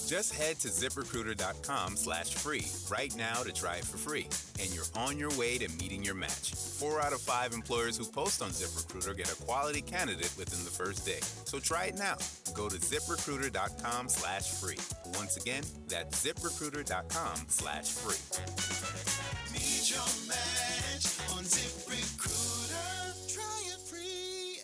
Just head to ZipRecruiter.com/free right now to try it for free, and you're on your way to meeting your match. 4 out of 5 employers who post on ZipRecruiter get a quality candidate within the first day. So try it now. Go to ZipRecruiter.com/free. Once again, that's ZipRecruiter.com/free. Meet your match on ZipRecruiter. Try it free.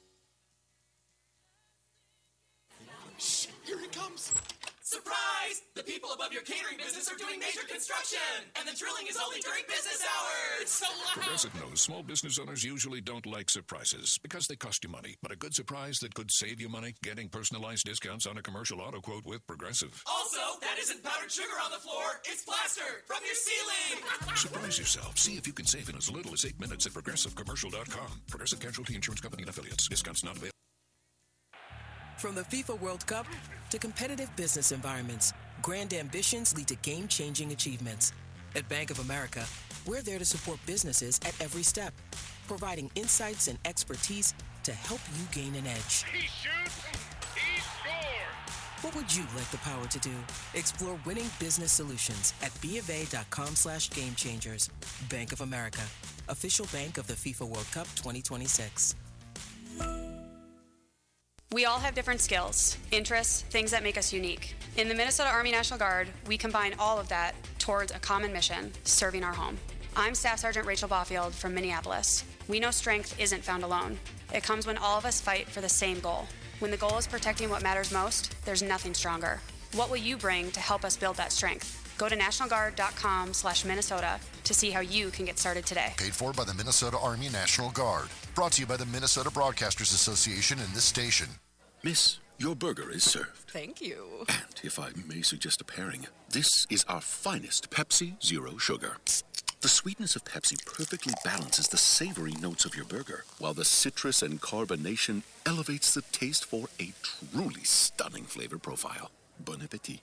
Shh, here he comes. Surprise! The people above your catering business are doing major construction, and the drilling is only during business hours. It's so loud. Progressive knows small business owners usually don't like surprises because they cost you money. But a good surprise that could save you money, getting personalized discounts on a commercial auto quote with Progressive. Also, that isn't powdered sugar on the floor. It's plaster from your ceiling. Surprise yourself. See if you can save in as little as 8 minutes at ProgressiveCommercial.com. Progressive Casualty Insurance Company and Affiliates. Discounts not available. From the FIFA World Cup to competitive business environments, grand ambitions lead to game-changing achievements. At Bank of America, we're there to support businesses at every step, providing insights and expertise to help you gain an edge. He shoots, he scores! What would you like the power to do? Explore winning business solutions at BofA.com/gamechangers. Bank of America, official bank of the FIFA World Cup 2026. We all have different skills, interests, things that make us unique. In the Minnesota Army National Guard, we combine all of that towards a common mission, serving our home. I'm Staff Sergeant Rachel Baufield from Minneapolis. We know strength isn't found alone. It comes when all of us fight for the same goal. When the goal is protecting what matters most, there's nothing stronger. What will you bring to help us build that strength? Go to nationalguard.com/Minnesota to see how you can get started today. Paid for by the Minnesota Army National Guard. Brought to you by the Minnesota Broadcasters Association and this station. Miss, your burger is served. Thank you. And if I may suggest a pairing, this is our finest Pepsi Zero Sugar. The sweetness of Pepsi perfectly balances the savory notes of your burger, while the citrus and carbonation elevates the taste for a truly stunning flavor profile. Bon appetit.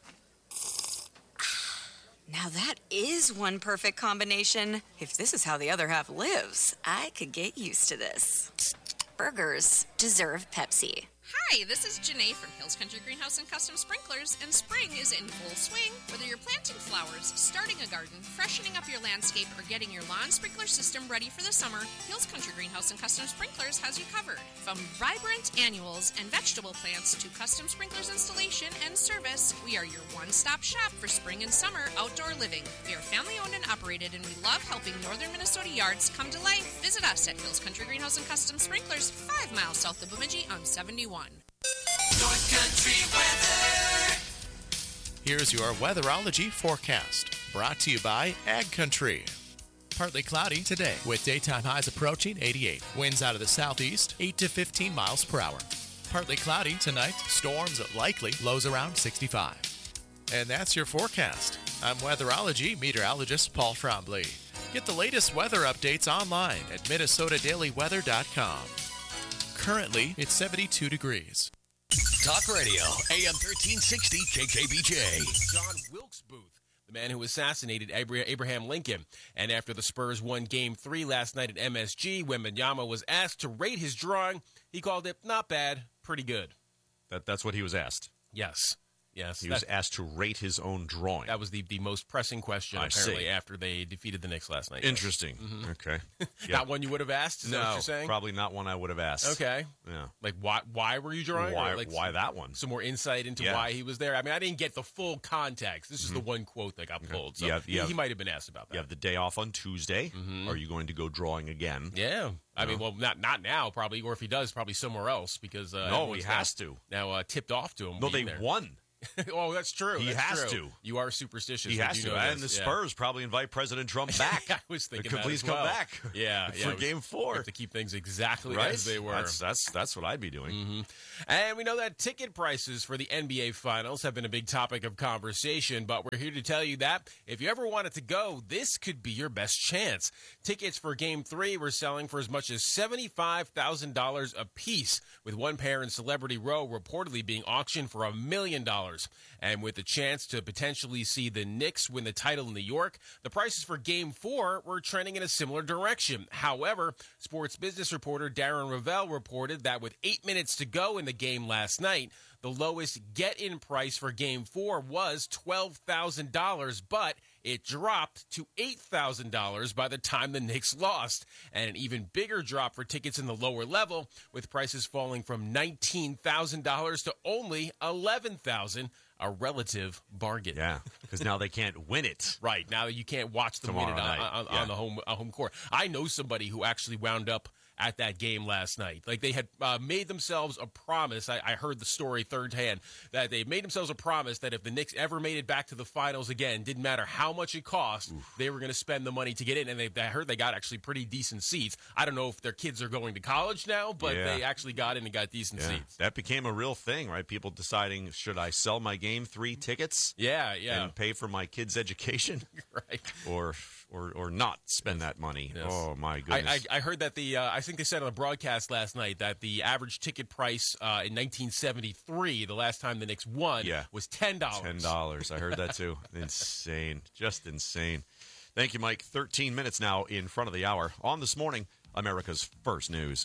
Now that is one perfect combination. If this is how the other half lives, I could get used to this. Burgers deserve Pepsi. Hi, this is Janae from Hills Country Greenhouse and Custom Sprinklers, and spring is in full swing. Whether you're planting flowers, starting a garden, freshening up your landscape, or getting your lawn sprinkler system ready for the summer, Hills Country Greenhouse and Custom Sprinklers has you covered. From vibrant annuals and vegetable plants to custom sprinklers installation and service, we are your one-stop shop for spring and summer outdoor living. We are family-owned and operated, and we love helping northern Minnesota yards come to life. Visit us at Hills Country Greenhouse and Custom Sprinklers, 5 miles south of Bemidji on 71. North Country weather. Here's your weatherology forecast, brought to you by Ag Country. Partly cloudy today, with daytime highs approaching 88. Winds out of the southeast, 8 to 15 miles per hour. Partly cloudy tonight, storms likely, lows around 65. And that's your forecast. I'm weatherology meteorologist Paul Trombley. Get the latest weather updates online at minnesotadailyweather.com. Currently, it's 72 degrees. Talk Radio, AM 1360, KKBJ. John Wilkes Booth, the man who assassinated Abraham Lincoln. And after the Spurs won Game 3 last night at MSG, Wembanyama was asked to rate his drawing. He called it not bad, pretty good. That's what he was asked. Yes. Yes. He was asked to rate his own drawing. That was the most pressing question, apparently, after they defeated the Knicks last night. Interesting. Mm-hmm. Okay. Yeah. Not one you would have asked? Is that what you're saying? Probably not one I would have asked. Okay. Yeah. Like, why were you drawing? Why that one? Some more insight into why he was there. I mean, I didn't get the full context. This is the one quote that got pulled. So he might have been asked about that. You have the day off on Tuesday. Mm-hmm. Are you going to go drawing again? Yeah. I mean, well, not now, probably. Or if he does, probably somewhere else. Because no, he has to. Now tipped off to him. No, they won. Oh, that's true. He has to. You are superstitious. He has to. And the Spurs probably invite President Trump back. I was thinking that please as well. Come back. Yeah. For Game 4. Have to keep things exactly as they were. That's what I'd be doing. Mm-hmm. And we know that ticket prices for the NBA Finals have been a big topic of conversation, but we're here to tell you that if you ever wanted to go, this could be your best chance. Tickets for Game 3 were selling for as much as $75,000 a piece, with one pair in Celebrity Row reportedly being auctioned for $1 million. And with the chance to potentially see the Knicks win the title in New York, the prices for Game 4 were trending in a similar direction. However, sports business reporter Darren Ravel reported that with 8 minutes to go in the game last night, The lowest get-in price for Game 4 was $12,000, but it dropped to $8,000 by the time the Knicks lost. And an even bigger drop for tickets in the lower level, with prices falling from $19,000 to only $11,000. A relative bargain. Yeah, because now they can't win it. Right, now you can't watch them win it on the home court. I know somebody who actually wound up at that game last night. Like, they had made themselves a promise. I heard the story third hand, that they made themselves a promise that if the Knicks ever made it back to the finals again, didn't matter how much it cost, they were going to spend the money to get in. And I heard they got actually pretty decent seats. I don't know if their kids are going to college now, but they actually got in and got decent seats. That became a real thing, right? People deciding, should I sell my Game 3 tickets? Yeah. And pay for my kids' education? Right. Or not spend that money. Yes. Oh, my goodness. I heard that I think they said on the broadcast last night that the average ticket price in 1973, the last time the Knicks won, was $10. $10. I heard that too. Insane. Just insane. Thank you, Mike. 13 minutes now in front of the hour. On This Morning, America's First News.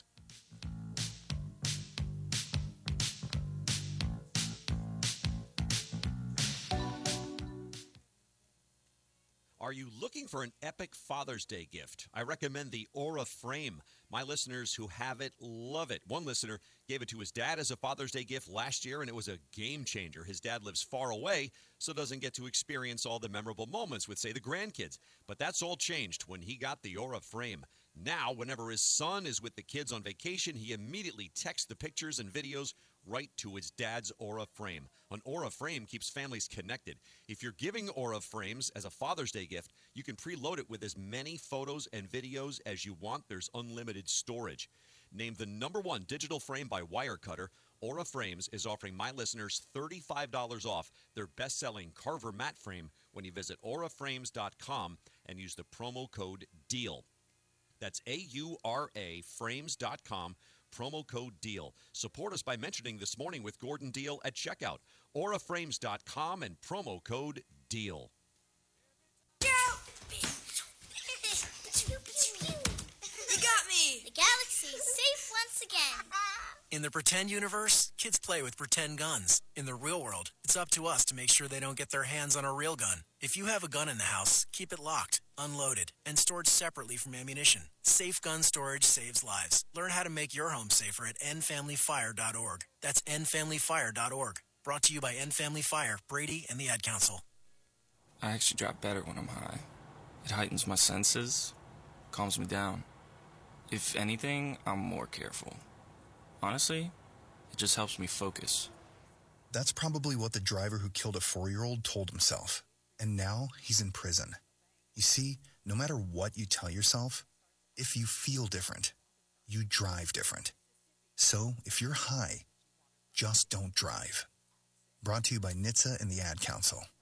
Are you looking for an epic Father's Day gift? I recommend the Aura Frame. My listeners who have it love it. One listener gave it to his dad as a Father's Day gift last year, and it was a game changer. His dad lives far away, so doesn't get to experience all the memorable moments with, say, the grandkids. But that's all changed when he got the Aura Frame. Now, whenever his son is with the kids on vacation, he immediately texts the pictures and videos right to his dad's Aura Frame. An Aura Frame keeps families connected. If you're giving Aura Frames as a Father's Day gift, you can preload it with as many photos and videos as you want. There's unlimited storage. Named the #1 digital frame by Wirecutter, Aura Frames is offering my listeners $35 off their best-selling Carver mat frame when you visit auraframes.com and use the promo code DEAL. That's AURA frames.com, promo code DEAL. Support us by mentioning This Morning with Gordon Deal at checkout. auraframes.com and promo code DEAL. You got me! The galaxy is safe once again. In the pretend universe, kids play with pretend guns. In the real world, it's up to us to make sure they don't get their hands on a real gun. If you have a gun in the house, keep it locked, unloaded, and stored separately from ammunition. Safe gun storage saves lives. Learn how to make your home safer at endfamilyfire.org. That's endfamilyfire.org. Brought to you by End Family Fire, Brady, and the Ad Council. I actually drop better when I'm high. It heightens my senses, calms me down. If anything, I'm more careful. Honestly, it just helps me focus. That's probably what the driver who killed a 4-year-old told himself. And now he's in prison. You see, no matter what you tell yourself, if you feel different, you drive different. So, if you're high, just don't drive. Brought to you by NHTSA and the Ad Council.